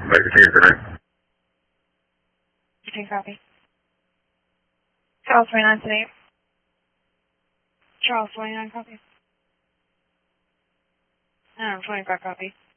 Wait for you tonight. You can copy. Charles 29 today. Charles 29 copy. 25 copy.